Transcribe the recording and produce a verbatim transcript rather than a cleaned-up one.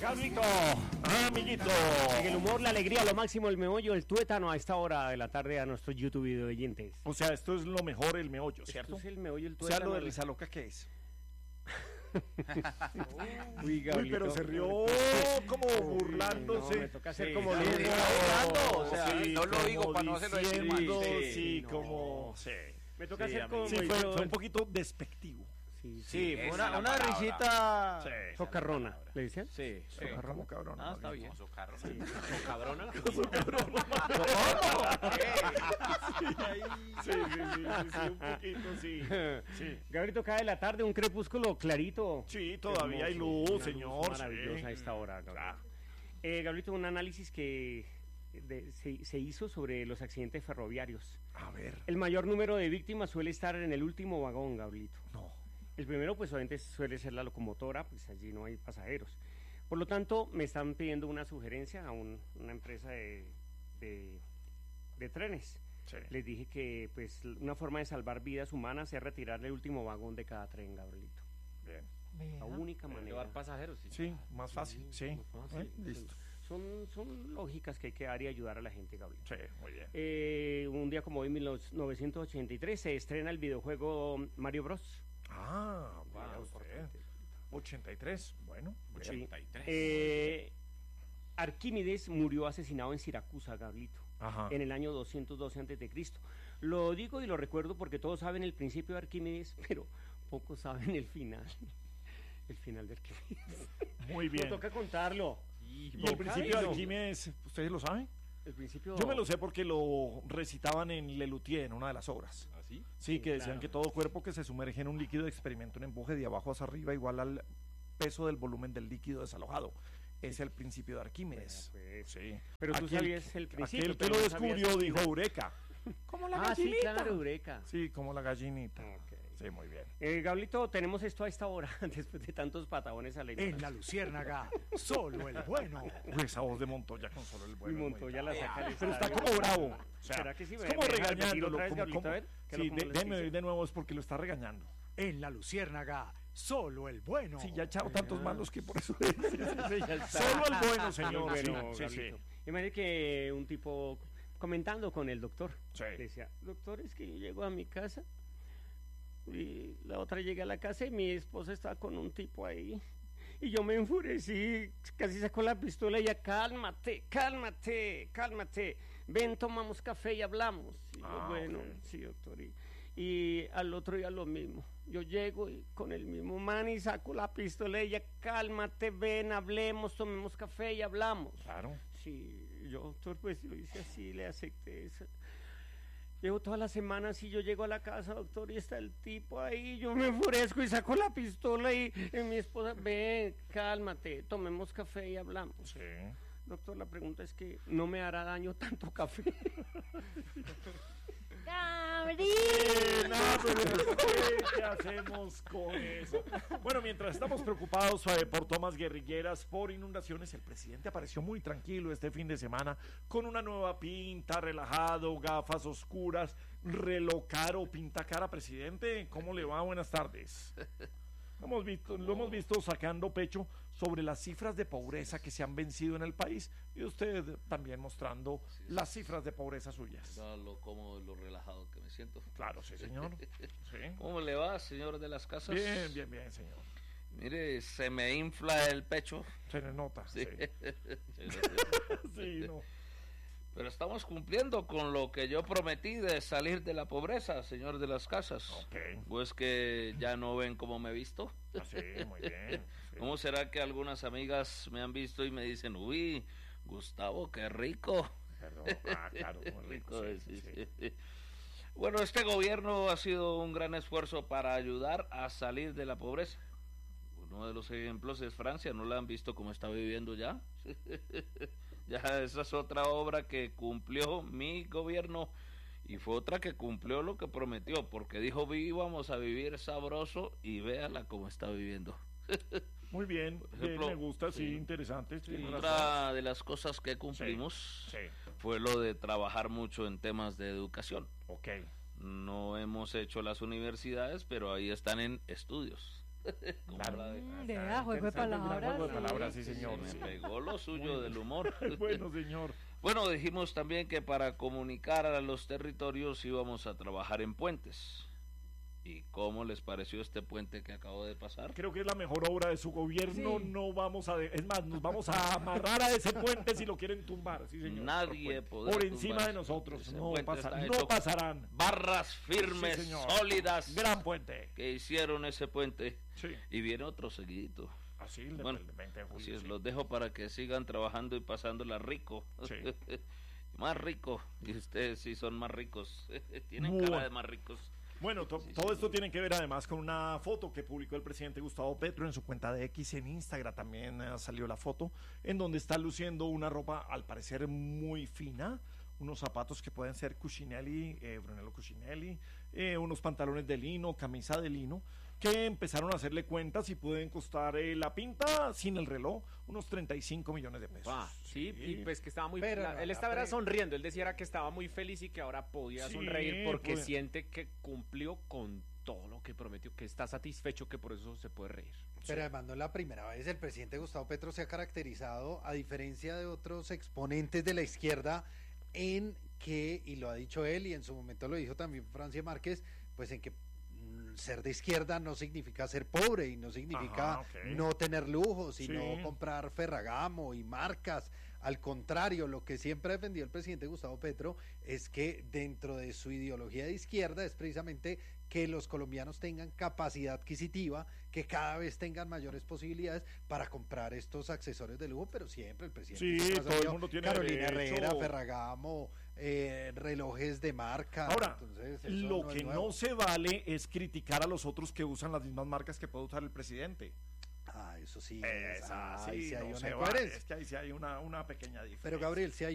Gablito, amiguito. En el humor, la alegría, lo máximo, el meollo, el tuétano a esta hora de la tarde a nuestros YouTube video oyentes. O sea, esto es lo mejor, el meollo, ¿cierto? Esto es el meollo, el O sea, tuétano. lo de Risa Loca, ¿qué es? Uy, Uy, pero se rió como burlándose. No, me toca hacer Sí, como sí, Luis. sí, burlando, o sea, sí, no lo como digo para no hacerlo decir mal. diciendo, Sí, sí, no. como... Sí, Me toca sí, hacer amigo. como Sí, fue, yo- fue un poquito despectivo. Sí, Sí, fue esa una, es la una palabra. risita. Sí. Socarrona, ¿le dicen? Sí, sí. Como cabrón. Ah, está bien. Socabrona. Sí, sí, sí, sí, sí, un poquito, sí. Sí. Gabrielito, cae la tarde, un crepúsculo clarito. Sí, todavía hay Hermoso, luz, una señor. maravillosa sí. a esta hora, Gabriel. Claro. Eh, Gabrielito, un análisis que de- se, se hizo sobre los accidentes ferroviarios. A ver, El mayor número de víctimas suele estar en el último vagón, Gabrielito. no. El primero, pues obviamente suele ser la locomotora, pues allí no hay pasajeros. Por lo tanto, me están pidiendo una sugerencia a un- una empresa de, de, de trenes. Sí. Les dije que pues una forma de salvar vidas humanas es retirarle el último vagón de cada tren, Gabrielito. Bien. La única manera. Llevar pasajeros, sí. Sí, más fácil, sí. Más fácil. Eh, Listo. Son, son lógicas que hay que dar y ayudar a la gente, Gabrielito. Sí, muy bien. Eh, un día como hoy, mil novecientos ochenta y tres, se estrena el videojuego Mario Bros. Ah, Wow, vaya usted. ochenta y tres, bueno. bien. Sí. ochenta y tres. Eh, Arquímedes murió asesinado en Siracusa, Gabrielito, Ajá. en el año doscientos doce antes de Cristo. Lo digo y lo recuerdo porque todos saben el principio de Arquímedes, pero pocos saben el final. El final de Arquímedes. Muy bien. No toca contarlo. ¿Y el principio de no. Arquímedes, ustedes lo saben? El principio. Yo me lo sé porque lo recitaban en Lelutier, en una de las obras. ¿Ah, sí? Sí, que decían claro. que todo cuerpo que se sumerge en un líquido experimenta un empuje de abajo hacia arriba igual al peso del volumen del líquido desalojado. Es el principio de Arquímedes. Vea, pues. Sí. Pero tú Aquel- sabías el principio. Aquel que pero lo no sabías descubrió el dijo final. Eureka. Como la Ah, sí, gallinita. claro, Eureka. Sí, como la gallinita. Ok. Sí, muy bien. Eh, Gablito, tenemos esto a esta hora, después de tantos patabones a la En ignorancia. la Luciérnaga, solo el bueno. Uy, esa voz de Montoya con solo el Y bueno. es muy Montoya la saca del Pero está estadio. como bravo. O sea, ¿Será que sí? es ¿Me- como me deja repetir regañándolo. otra vez, como- Gablito? como- A ver, ¿qué sí, lo- cómo de- les déjeme dice? oír de nuevo, es porque lo está regañando. En la Luciérnaga, solo el bueno. Sí, ya ha echado tantos malos que por eso. Sí, ya está. Solo el bueno, señor. Bueno, sí, sí, sí. Gablito. Imagínate que un tipo comentando con el doctor, Sí. le decía, doctor, es que yo llego a mi casa y la otra llega a la casa y mi esposa está con un tipo ahí. Y yo me enfurecí, casi sacó la pistola y ya, cálmate, cálmate, cálmate. Ven, tomamos café y hablamos. Y yo, Ah, bueno, ok. sí, doctor. Y, y al otro día lo mismo. Yo llego y con el mismo man y saco la pistola y ella, cálmate, ven, hablemos, tomemos café y hablamos. Claro. Sí, yo, doctor, pues yo hice así, le acepté eso. Llevo todas las semanas y yo llego a la casa, doctor, y está el tipo ahí, yo me enfurezco y saco la pistola y, y mi esposa, ven, cálmate, tomemos café y hablamos. Sí. Doctor, la pregunta es que no me hará daño tanto café. Eh, no, pero ¿qué, qué hacemos con eso? Bueno, mientras estamos preocupados eh, por tomas guerrilleras, por inundaciones, el presidente apareció muy tranquilo este fin de semana con una nueva pinta, relajado, gafas oscuras, reloj caro, pinta cara. Presidente, ¿cómo le va? Buenas tardes. Hemos visto, lo hemos visto sacando pecho sobre las cifras de pobreza que se han vencido en el país y usted también mostrando Sí, las sí. cifras de pobreza suyas. No, lo cómodo y lo relajado que me siento. Claro, sí, señor. Sí. ¿Cómo le va, señor de las casas? Bien, bien, bien, señor. Mire, se me infla el pecho. Se le nota. Sí, Sí. sí, no. Pero estamos cumpliendo con lo que yo prometí de salir de la pobreza, señor de las casas. Ok. Pues que ya no ven cómo me he visto. Ah, sí, muy bien. Sí. ¿Cómo será que algunas amigas me han visto y me dicen, uy, Gustavo, qué rico? Perdón. Ah, claro, muy rico. Rico, Sí, sí, sí. sí. Bueno, este gobierno ha sido un gran esfuerzo para ayudar a salir de la pobreza. Uno de los ejemplos es Francia, ¿no la han visto cómo está viviendo ya? Ya esa es otra obra que cumplió mi gobierno y fue otra que cumplió lo que prometió, porque dijo vamos a vivir sabroso y véala cómo está viviendo. Muy bien, Por bien, ejemplo, me gusta, sí, sí. interesante. Sí, Y razón. otra de las cosas que cumplimos Sí, fue lo de trabajar mucho en temas de educación. ok. No hemos hecho las universidades, pero ahí están en estudios. Como Claro. la de- Mm, de verdad, juego de Interesante, un gran palabras. juego de sí. palabras, sí, Se señor. me sí. pegó lo suyo del humor. Bueno, señor. Bueno, dijimos también que para comunicar a los territorios íbamos a trabajar en puentes. ¿Y cómo les pareció este puente que acabo de pasar? Creo que es la mejor obra de su gobierno. Sí. No vamos a. de- Es más, nos vamos a amarrar a ese puente si lo quieren tumbar. Sí, señor. Nadie Por podrá Por encima tumbar de ese nosotros. puente. Ese No, puente pasa- está no hecho- pasarán. Barras firmes, Sí, señor. sólidas, Gran puente. que hicieron ese puente. Sí. Y viene otro seguidito. Así, el de- Bueno, el de veinte de julio, Así es, sí. los dejo para que sigan trabajando y pasándola rico. Sí. Más rico. Y ustedes sí son más ricos. Tienen Bueno. cara de más ricos. Bueno, to- Sí, todo sí, esto sí. tiene que ver además con una foto que publicó el presidente Gustavo Petro en su cuenta de X en Instagram. También eh, salió la foto en donde está luciendo una ropa al parecer muy fina, unos zapatos que pueden ser Cucinelli, eh, Brunello Cucinelli, eh, unos pantalones de lino, camisa de lino, que empezaron a hacerle cuentas y pueden costar eh, la pinta sin el reloj unos treinta y cinco millones de pesos. Ah, sí, y pues que estaba muy... Pero la- no, él la estaba era pre- sonriendo, él decía era que estaba muy feliz y que ahora podía Sí, sonreír porque pues. siente que cumplió con todo lo que prometió, que está satisfecho, que por eso se puede reír. Pero además no es la primera vez. El presidente Gustavo Petro se ha caracterizado, a diferencia de otros exponentes de la izquierda, en que, y lo ha dicho él y en su momento lo dijo también Francia Márquez, pues en que mm, ser de izquierda no significa ser pobre y no significa Ajá, ok. no tener lujos y Sí. no comprar Ferragamo y marcas. Al contrario, lo que siempre ha defendido el presidente Gustavo Petro es que dentro de su ideología de izquierda es precisamente que los colombianos tengan capacidad adquisitiva, que cada vez tengan mayores posibilidades para comprar estos accesorios de lujo, pero siempre el presidente Sí, siempre ha todo el sabido mundo tiene Carolina derecho. Herrera, Ferragamo, eh, relojes de marca. Ahora, entonces, eso lo no es que nuevo. no se vale es criticar a los otros que usan las mismas marcas que puede usar el presidente. Ah, eso sí, es- Esa, ahí sí, sí hay no una se vale, incoherencia. es que ahí sí hay una, una pequeña diferencia. Pero Gabriel, si hay